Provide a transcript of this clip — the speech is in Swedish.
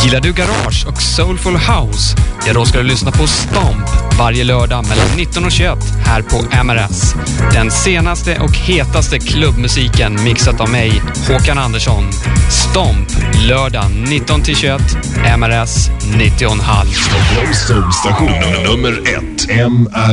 Gillar du garage och soulful house? Ja, då ska du lyssna på Stomp varje lördag mellan 19 och 21 här på MRS. Den senaste och hetaste klubbmusiken mixat av mig, Håkan Andersson. Stomp, lördag 19-21, MRS 90,5. Stockholms solstation nummer 1, MRS.